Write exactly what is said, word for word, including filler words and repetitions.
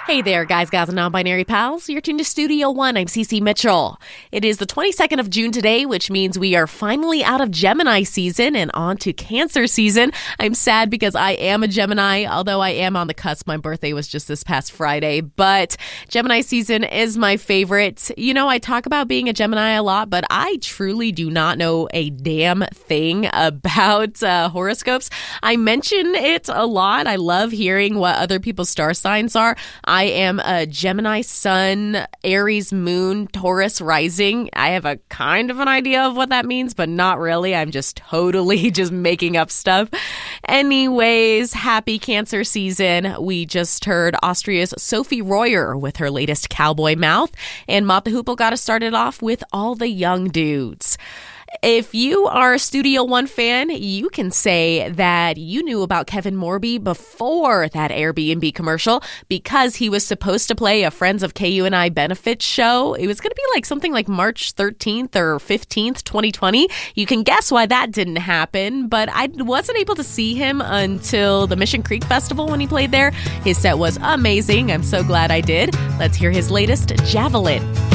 Hey there, guys, gals, and non-binary pals. You're tuned to Studio One. I'm Cece Mitchell. It is the twenty-second of June today, which means we are finally out of Gemini season and on to Cancer season. I'm sad because I am a Gemini, although I am on the cusp. My birthday was just this past Friday, but Gemini season is my favorite. You know, I talk about being a Gemini a lot, but I truly do not know a damn thing about uh, horoscopes. I mention it a lot. I love hearing what other people's star signs are. I am a Gemini sun, Aries moon, Taurus rising. I have a kind of an idea of what that means, but not really. I'm just totally just making up stuff. Anyways, happy Cancer season. We just heard Austria's Sophie Royer with her latest Cowboy Mouth, and Mott the Hoople got us started off with All the Young Dudes. If you are a Studio One fan, you can say that you knew about Kevin Morby before that Airbnb commercial because he was supposed to play a Friends of K U N I benefit show. It was going to be like something like March thirteenth or fifteenth, twenty twenty. You can guess why that didn't happen, but I wasn't able to see him until the Mission Creek Festival when he played there. His set was amazing. I'm so glad I did. Let's hear his latest, Javelin.